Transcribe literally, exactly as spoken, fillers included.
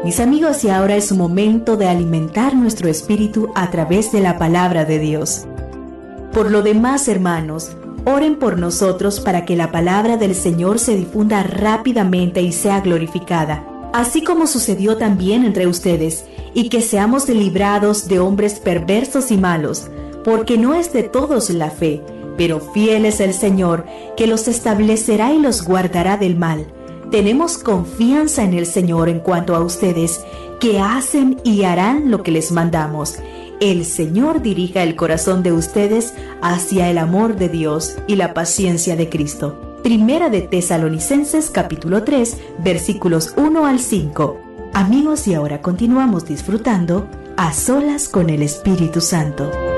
Mis amigos, y ahora es momento de alimentar nuestro espíritu a través de la palabra de Dios. Por lo demás, hermanos, oren por nosotros para que la palabra del Señor se difunda rápidamente y sea glorificada, así como sucedió también entre ustedes, y que seamos librados de hombres perversos y malos, porque no es de todos la fe, pero fiel es el Señor, que los establecerá y los guardará del mal. Tenemos confianza en el Señor en cuanto a ustedes, que hacen y harán lo que les mandamos. El Señor dirija el corazón de ustedes hacia el amor de Dios y la paciencia de Cristo. Primera de Tesalonicenses capítulo tres, versículos uno al cinco. Amigos, y ahora continuamos disfrutando A Solas con el Espíritu Santo.